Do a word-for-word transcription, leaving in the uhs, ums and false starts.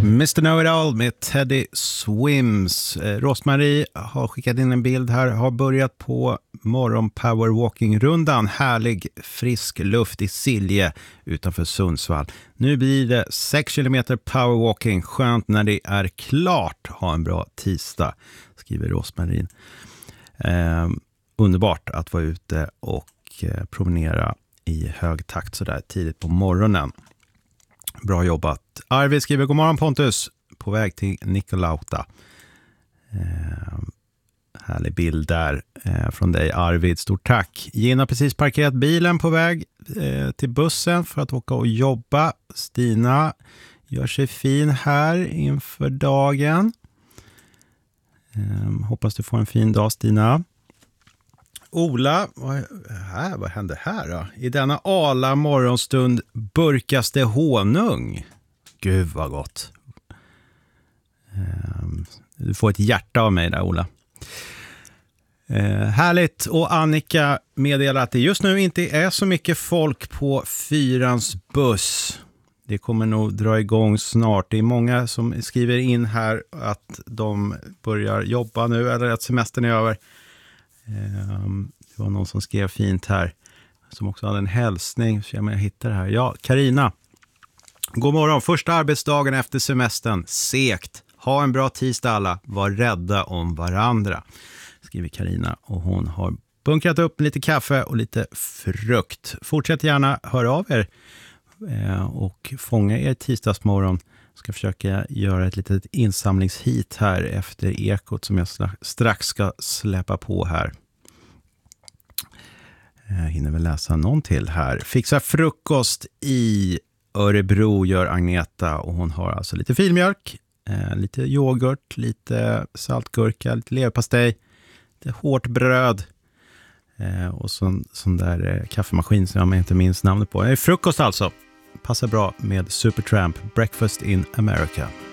mister Know-It-All med Teddy Swims. Eh, Rosmarie har skickat in en bild här. Har börjat på morgon powerwalking-rundan. Härlig frisk luft i Silje utanför Sundsvall. Nu blir det sex kilometer powerwalking. Skönt när det är klart. Ha en bra tisdag, skriver Rosmarie. Eh, underbart att vara ute och eh, promenera i hög takt sådär tidigt på morgonen. Bra jobbat. Arvid skriver god morgon Pontus. På väg till Nikolauta. Eh, härlig bild där eh, från dig Arvid. Stort tack. Gina har precis parkerat bilen på väg eh, till bussen för att åka och jobba. Stina gör sig fin här inför dagen. Eh, hoppas du får en fin dag Stina. Ola, vad, här, vad händer här då? I denna ala morgonstund burkas det honung. Gud vad gott. Um, du får ett hjärta av mig där Ola. Uh, härligt. Och Annika meddelar att det just nu inte är så mycket folk på fyrans buss. Det kommer nog dra igång snart. Det är många som skriver in här att de börjar jobba nu eller att semestern är över. Um, det var någon som skrev fint här som också hade en hälsning. Så jag hittar det här. Ja, Karina. God morgon. Första arbetsdagen efter semestern. Sekt. Ha en bra tisdag alla. Var rädda om varandra. Skriver Karina. Och hon har bunkrat upp lite kaffe och lite frukt. Fortsätt gärna höra av er. Eh, och fånga er tisdagsmorgon. Jag ska försöka göra ett litet insamlingshit här efter ekot som jag strax ska släppa på här. Jag hinner väl läsa någon till här. Fixa frukost i Örebro gör Agneta och hon har alltså lite filmjölk, eh, lite yoghurt, lite saltgurka, lite leverpastej, lite hårt bröd eh, och sån, sån där eh, kaffemaskin som jag inte minns namnet på. Eh, frukost alltså. Passar bra med Supertramp, Breakfast in America.